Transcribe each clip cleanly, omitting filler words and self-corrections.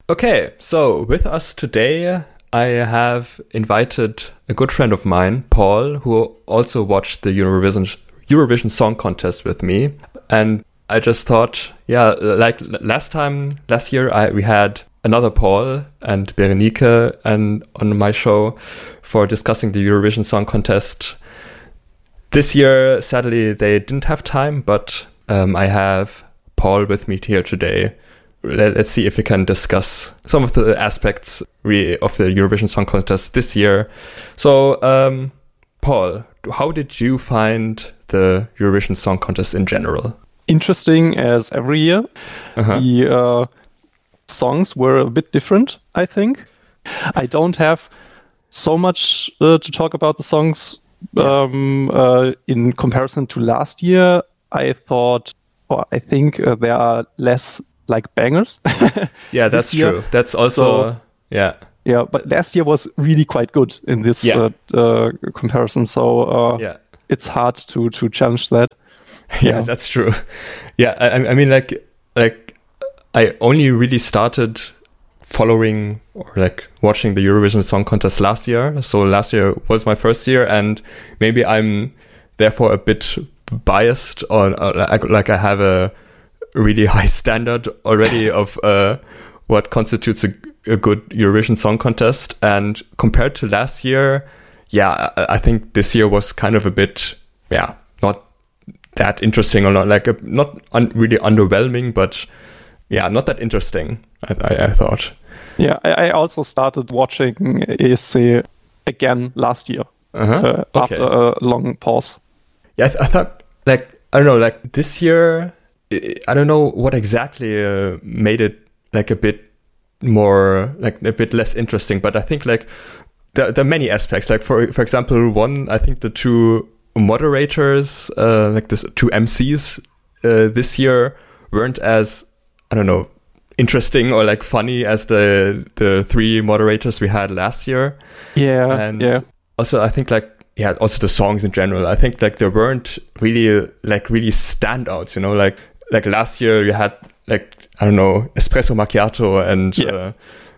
Okay, so with us today, I have invited a good friend of mine, Paul, who also watched the Eurovision Song Contest with me. And I just thought, like last year, we had another Paul and Berenike and on my show for discussing the Eurovision Song Contest. This year, sadly, they didn't have time, but I have Paul with me here today. Let's see if we can discuss some of the aspects of the Eurovision Song Contest this year. So, Paul, how did you find the Eurovision Song Contest in general? Interesting as every year. The songs were a bit different, I think. I don't have so much to talk about the songs in comparison to last year. I think there are less like bangers. Yeah, that's true. That's also, Yeah, but last year was really quite good in this comparison. So it's hard to challenge that. Yeah, that's true. Yeah, I mean, like I only really started following or like watching the Eurovision Song Contest last year. So last year was my first year, and maybe I'm therefore a bit biased, or like I have a really high standard already of what constitutes a good Eurovision Song Contest. And compared to last year, I think this year was kind of a bit, not that interesting, or not like really underwhelming, but not that interesting, I thought. Yeah, I also started watching ESC again last year after a long pause. Yeah, I thought, like, I don't know, like this year, I don't know what exactly made it like a bit more, like a bit less interesting, but I think like there are many aspects. Like for example, one, I think the two moderators, like the two MCs this year weren't as, I don't know, interesting or like funny as the three moderators we had last year. Also I think also the songs in general, I think like there weren't really standouts, you know, like last year you had like, I don't know, Espresso Macchiato and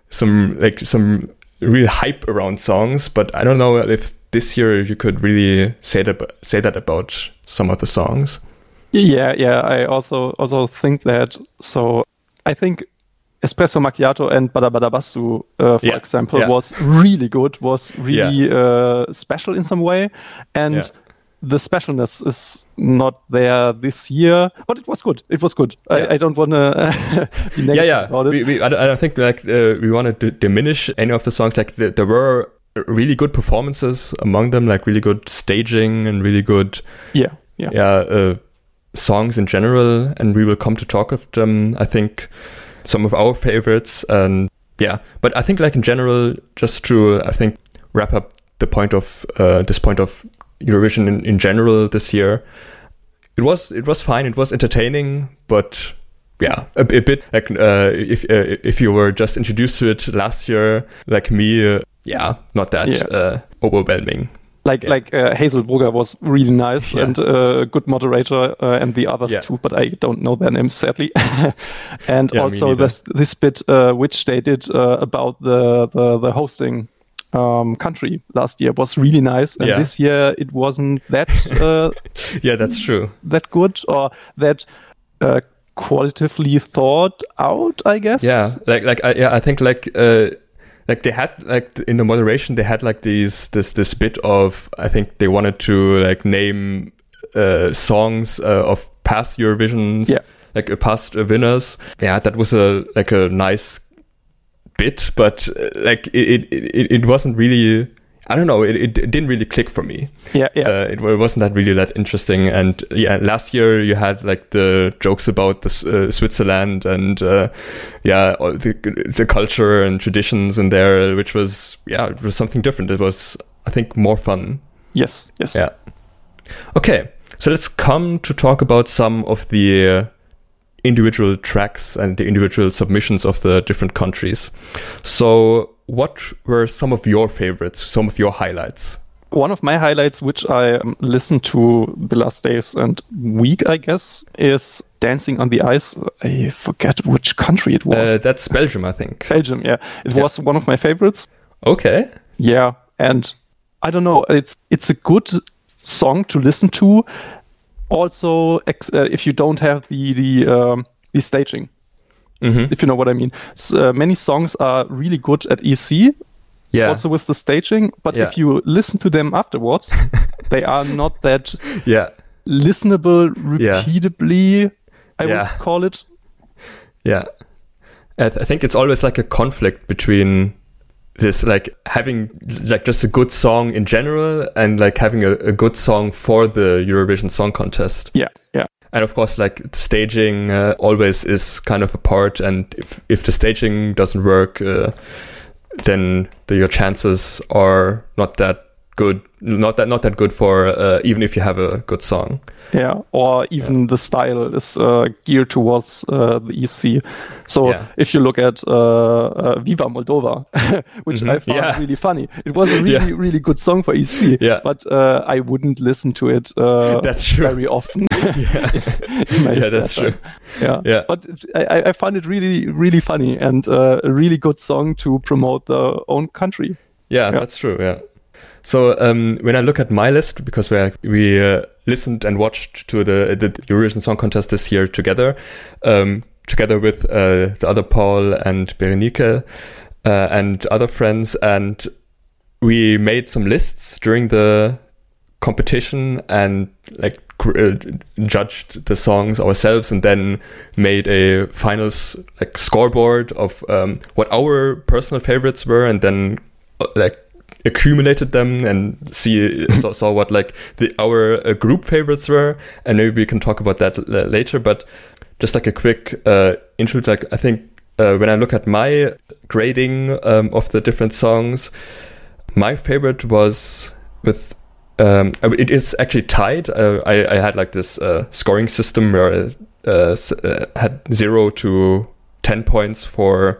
some real hype around songs, but I don't know if this year you could really say that about some of the songs. I also think that. So I think Espresso Macchiato and Bada Bada Bastu, for example, was really good, was really special in some way, and the specialness is not there this year, but it was good. It was good. I don't want to be negative about it. I don't think like we want to diminish any of the songs. Like there were really good performances among them, like really good staging and really good songs in general, and we will come to talk of them. I think some of our favorites, and but I think like in general, just to I think wrap up the point of this point of Eurovision in general this year, it was fine. It was entertaining, but a bit like if you were just introduced to it last year, like me, not that overwhelming. Like Hazel Brugger was really nice and a good moderator, and the others too, but I don't know their names sadly. And also this bit which they did about the hosting country last year was really nice, and this year it wasn't that that's true, that good, or that qualitatively thought out, I guess. I think like they had like in the moderation they had like this bit of, I think they wanted to like name songs of past Eurovisions, like past winners. That was a nice bit, but like it wasn't really, I don't know, it didn't really click for me. It wasn't that really that interesting. And last year you had like the jokes about the Switzerland and all the culture and traditions in there, which was it was something different. It was, I think, more fun. Yes. Yeah. Okay, so let's come to talk about some of the individual tracks and the individual submissions of the different countries. So what were some of your favorites, some of your highlights One of my highlights, which I listened to the last days and week, I guess, is Dancing on the Ice. I forget which country it was. That's Belgium, I think. Belgium, yeah. It was one of my favorites. Okay. Yeah, and I don't know, it's a good song to listen to. Also, if you don't have the staging, if you know what I mean. Many songs are really good at EC. Yeah. Also with the staging, but if you listen to them afterwards, they are not that listenable repeatably, I would call it. Yeah. I think it's always like a conflict between this, like having like just a good song in general and like having a good song for the Eurovision Song Contest. Yeah, yeah. And of course, like the staging always is kind of a part, and if the staging doesn't work, then your chances are not that good, not that good for even if you have a good song. Yeah, or even the style is geared towards the EC. So if you look at Viva Moldova, which I found really funny, it was a really good song for EC, but I wouldn't listen to it that's true. very often. That's true. Yeah. But I found it really funny and a really good song to promote their own country. Yeah, that's true. Yeah. So when I look at my list, because we listened and watched to the Eurovision Song Contest this year together with the other Paul and Berenike and other friends, and we made some lists during the competition and like judged the songs ourselves, and then made a final like scoreboard of what our personal favorites were, and then like accumulated them and saw what like our group favorites were, and maybe we can talk about that later. But just like a quick intro, like I think when I look at my grading of the different songs, my favorite was with it is actually tied. I had like this scoring system where I had 0 to 10 points for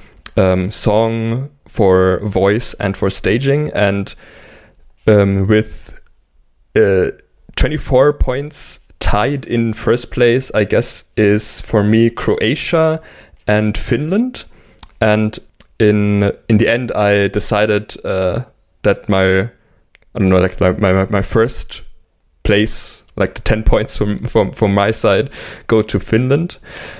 song, for voice, and for staging, and with 24 points tied in first place, I guess, is for me Croatia and Finland. And in the end, I decided that my first place, like the 10 points from my side, go to Finland.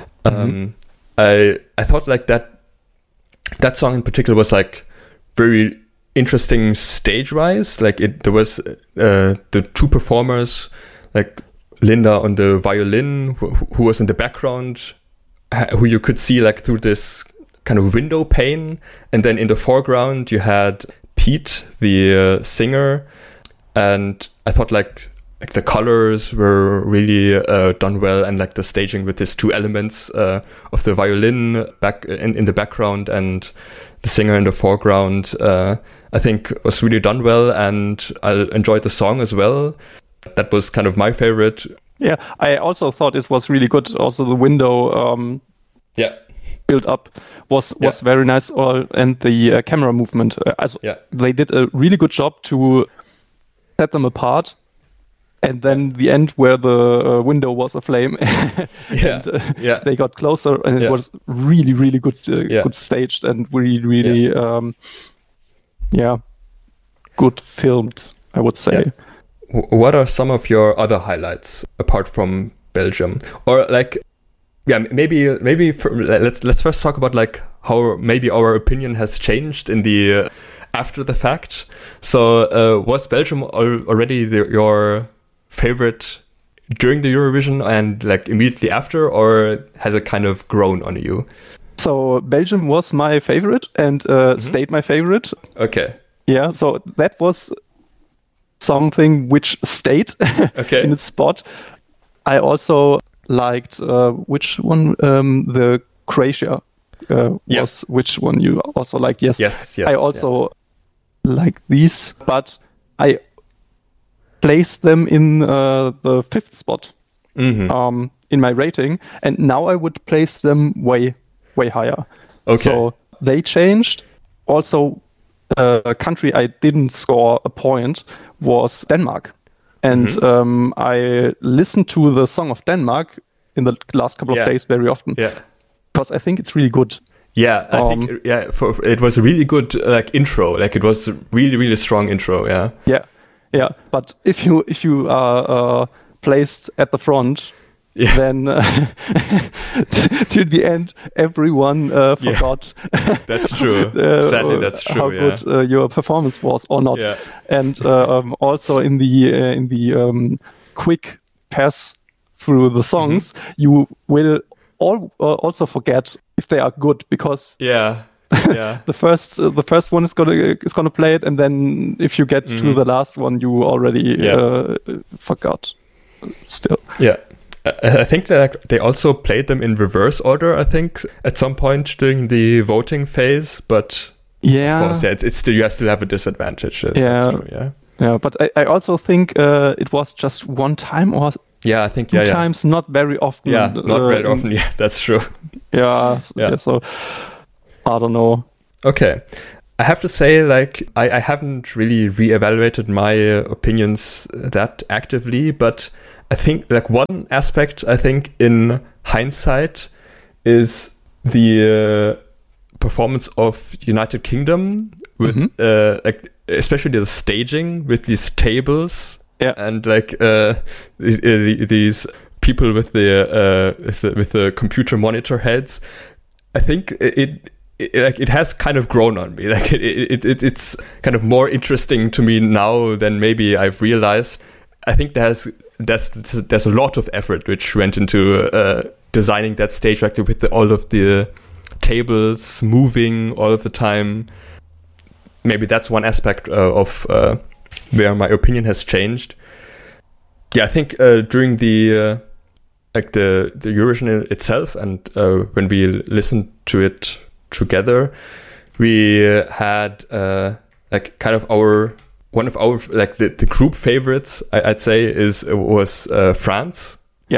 I thought like that song in particular was like very interesting stage-wise. Like there was the two performers, like Linda on the violin, who was in the background, who you could see like through this kind of window pane, and then in the foreground you had Pete, the singer, and I thought like the colors were really done well, and like the staging with these two elements of the violin back in the background and the singer in the foreground, I think was really done well, and I enjoyed the song as well. That was kind of my favorite. Yeah, I also thought it was really good. Also the window build up was very nice, and the camera movement. They did a really good job to set them apart. And then the end where the window was aflame, and they got closer, and it was really, really good, good staged, and really, good filmed, I would say. Yeah. What are some of your other highlights apart from Belgium, or like, maybe let's first talk about like how maybe our opinion has changed in the after the fact. So was Belgium already your favorite during the Eurovision and like immediately after, or has it kind of grown on you? So Belgium was my favorite and stayed my favorite. Okay. Yeah, so that was something which stayed in its spot. I also liked which one, the Croatia was which one you also liked. Yes. I also like these, but I placed them in the 5th spot in my rating, and now I would place them way higher. Okay. So they changed. Also, country I didn't score a point was Denmark. And I listened to the song of Denmark in the last couple of days very often. Yeah. Because I think it's really good. Yeah, I think it was a really good intro. Like it was a really, really strong intro. Yeah. Yeah. But if you are placed at the front, then till the end, everyone forgot. That's true. Sadly, that's true. How good your performance was or not. Yeah. And also in the quick pass through the songs, you will also forget if they are good, because the first one is gonna play it, and then if you get to the last one, you already forgot. Still, I think that they also played them in reverse order. I think at some point during the voting phase, but of course, it's still, you still have a disadvantage. That's true, but I also think it was just one time or. I think two times, not very often. Not very often. Yeah, that's true. So I don't know. Okay, I have to say, like, I haven't really reevaluated my opinions that actively, but I think like one aspect, I think in hindsight, is the performance of United Kingdom with like especially the staging with these tables. Yeah. And like these people with the computer monitor heads, I think it has kind of grown on me. Like it's kind of more interesting to me now than maybe I've realized. I think there's a lot of effort which went into designing that stage, like with all of the tables moving all of the time. Maybe that's one aspect of where my opinion has changed. I think during the Eurovision itself, and when we listened to it together, we had like kind of one of our like the group favorites, I'd say, was France. Yeah.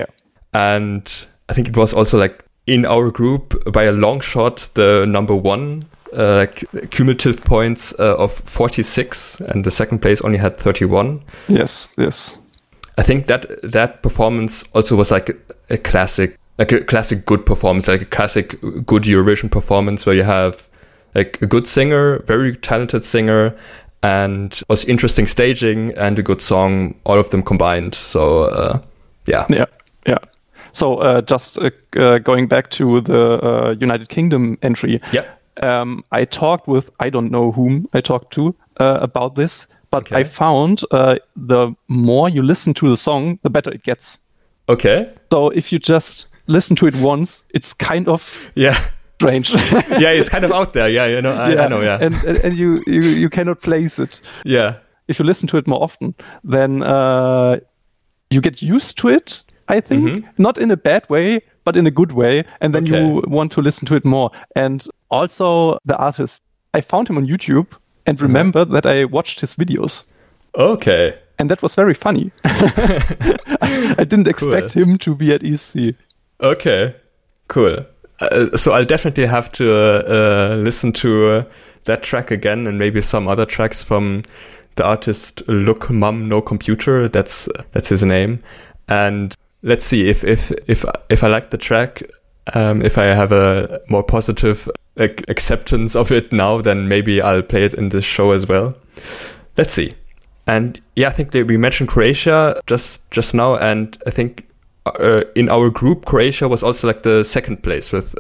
And I think it was also like in our group by a long shot the number one. Cumulative points of 46, and the second place only had 31. Yes. I think that performance also was like a classic good performance, like a classic good Eurovision performance, where you have like a good singer, very talented singer, and also interesting staging and a good song, all of them combined. So Yeah. So just going back to the United Kingdom entry. Yeah. I talked with, I don't know whom I talked to about this, but I found the more you listen to the song, the better it gets. Okay. So if you just listen to it once, it's kind of strange. It's kind of out there. I know. Yeah. And you cannot place it. Yeah. If you listen to it more often, then you get used to it, I think. Not in a bad way, but in a good way. And then you want to listen to it more. And also the artist, I found him on YouTube and remembered that I watched his videos. Okay. And that was very funny. I didn't expect him to be at ESC. Okay, cool. So I'll definitely have to listen to that track again, and maybe some other tracks from the artist Look Mum No Computer. That's his name. And let's see if I like the track. If I have a more positive acceptance of it now, then maybe I'll play it in this show as well. Let's see. And I think that we mentioned Croatia just now, and I think in our group, Croatia was also like the second place with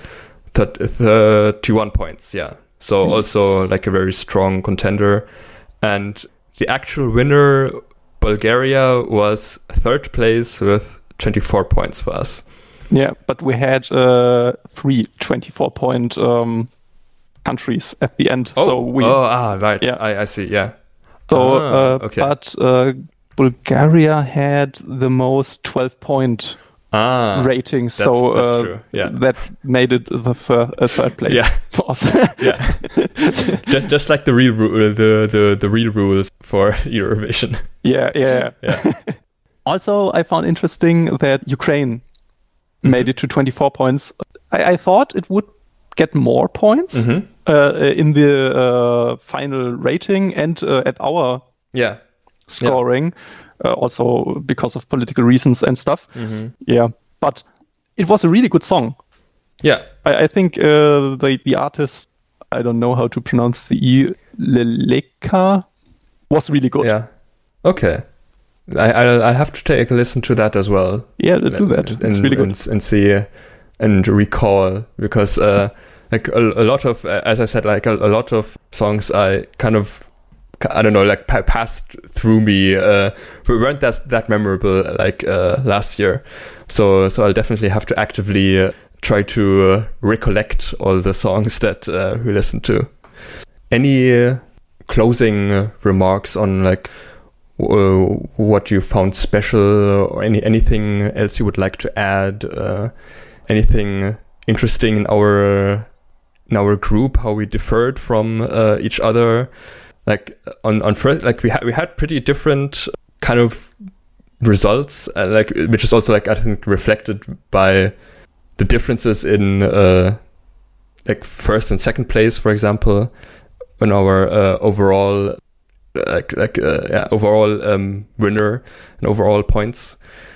31 points. Yeah, so also like a very strong contender. And the actual winner, Bulgaria, was third place with 24 points for us. Yeah, but we had 3 24-point countries at the end. Right. Yeah, I see. Yeah. So, but Bulgaria had the most 12-point rating, so that's true. Yeah. That made it the third place for us. just like the real the real rules for Eurovision. Yeah. Also, I found interesting that Ukraine made it to 24 points. I thought it would get more points, in the final rating and at our scoring, also because of political reasons and stuff. Yeah, but it was a really good song. Yeah, I think the artist, I don't know how to pronounce the E, Leleka, was really good. Yeah. Okay. I'll have to take a listen to that as well. Yeah, do that. It's really good. And see and recall, because like a lot of, as I said, like a lot of songs I kind of, I don't know, like passed through me, weren't that memorable like last year. So I'll definitely have to actively try to recollect all the songs that we listened to. Any closing remarks on like what you found special, or anything else you would like to add? Anything interesting in our group? How we differed from each other? Like on first, like we had pretty different kind of results, like, which is also like I think reflected by the differences in like first and second place, for example, on our overall overall winner and overall points.